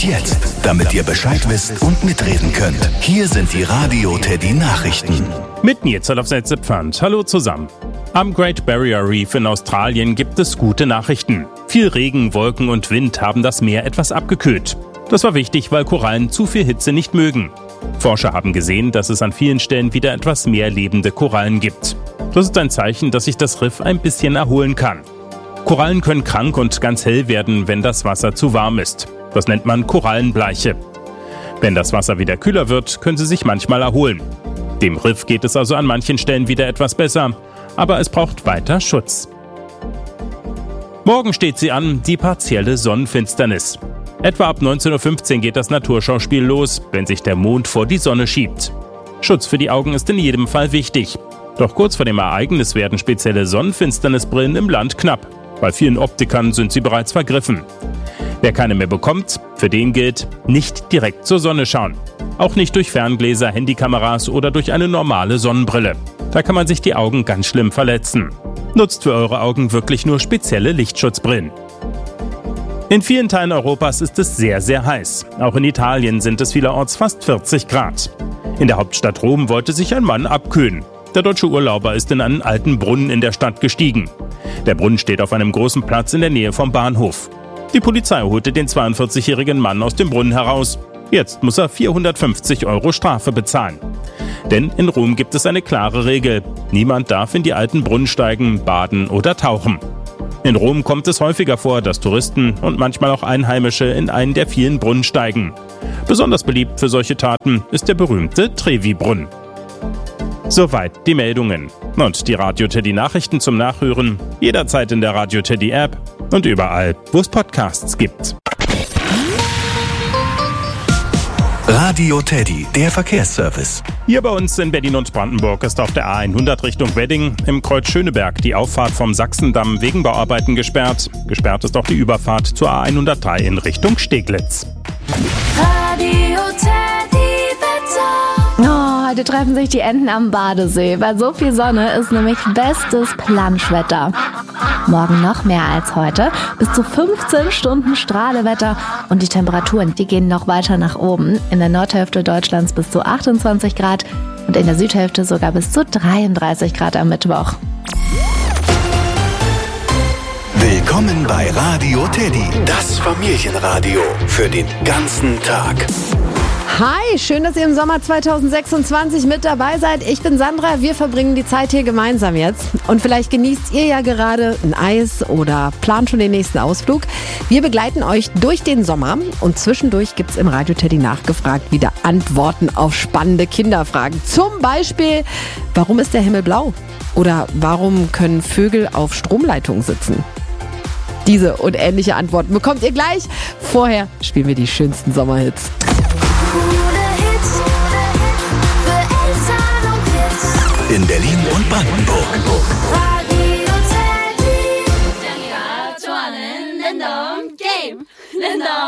jetzt, damit ihr Bescheid wisst und mitreden könnt. Hier sind die Radio Teddy Nachrichten. Mit Nils auf Setzepfand. Hallo zusammen. Am Great Barrier Reef in Australien gibt es gute Nachrichten. Viel Regen, Wolken und Wind haben das Meer etwas abgekühlt. Das war wichtig, weil Korallen zu viel Hitze nicht mögen. Forscher haben gesehen, dass es an vielen Stellen wieder etwas mehr lebende Korallen gibt. Das ist ein Zeichen, dass sich das Riff ein bisschen erholen kann. Korallen können krank und ganz hell werden, wenn das Wasser zu warm ist. Das nennt man Korallenbleiche. Wenn das Wasser wieder kühler wird, können sie sich manchmal erholen. Dem Riff geht es also an manchen Stellen wieder etwas besser, aber es braucht weiter Schutz. Morgen steht sie an, die partielle Sonnenfinsternis. Etwa ab 19:15 Uhr geht das Naturschauspiel los, wenn sich der Mond vor die Sonne schiebt. Schutz für die Augen ist in jedem Fall wichtig. Doch kurz vor dem Ereignis werden spezielle Sonnenfinsternisbrillen im Land knapp. Bei vielen Optikern sind sie bereits vergriffen. Wer keine mehr bekommt, für den gilt, nicht direkt zur Sonne schauen. Auch nicht durch Ferngläser, Handykameras oder durch eine normale Sonnenbrille. Da kann man sich die Augen ganz schlimm verletzen. Nutzt für eure Augen wirklich nur spezielle Lichtschutzbrillen. In vielen Teilen Europas ist es sehr, sehr heiß. Auch in Italien sind es vielerorts fast 40 Grad. In der Hauptstadt Rom wollte sich ein Mann abkühlen. Der deutsche Urlauber ist in einen alten Brunnen in der Stadt gestiegen. Der Brunnen steht auf einem großen Platz in der Nähe vom Bahnhof. Die Polizei holte den 42-jährigen Mann aus dem Brunnen heraus. Jetzt muss er 450 € Strafe bezahlen. Denn in Rom gibt es eine klare Regel. Niemand darf in die alten Brunnen steigen, baden oder tauchen. In Rom kommt es häufiger vor, dass Touristen und manchmal auch Einheimische in einen der vielen Brunnen steigen. Besonders beliebt für solche Taten ist der berühmte Trevi-Brunnen. Soweit die Meldungen. Und die Radio Teddy Nachrichten zum Nachhören jederzeit in der Radio Teddy App und überall, wo es Podcasts gibt. Radio Teddy, der Verkehrsservice. Hier bei uns in Berlin und Brandenburg ist auf der A100 Richtung Wedding im Kreuz Schöneberg die Auffahrt vom Sachsendamm wegen Bauarbeiten gesperrt. Gesperrt ist auch die Überfahrt zur A103 in Richtung Steglitz. Radio Teddy Wetter. Heute treffen sich die Enten am Badesee. Bei so viel Sonne ist nämlich bestes Planschwetter. Morgen noch mehr als heute. Bis zu 15 Stunden Strahlewetter. Und die Temperaturen, die gehen noch weiter nach oben. In der Nordhälfte Deutschlands bis zu 28 Grad und in der Südhälfte sogar bis zu 33 Grad am Mittwoch. Willkommen bei Radio Teddy, das Familienradio für den ganzen Tag. Hi, schön, dass ihr im Sommer 2026 mit dabei seid. Ich bin Sandra, wir verbringen die Zeit hier gemeinsam jetzt. Und vielleicht genießt ihr ja gerade ein Eis oder plant schon den nächsten Ausflug. Wir begleiten euch durch den Sommer und zwischendurch gibt's im Radio Teddy nachgefragt wieder Antworten auf spannende Kinderfragen. Zum Beispiel, warum ist der Himmel blau? Oder warum können Vögel auf Stromleitungen sitzen? Diese und ähnliche Antworten bekommt ihr gleich. Vorher spielen wir die schönsten Sommerhits. In Berlin und Brandenburg. Radio Teddy. Linda, Joanne, Linda, Game. Linda.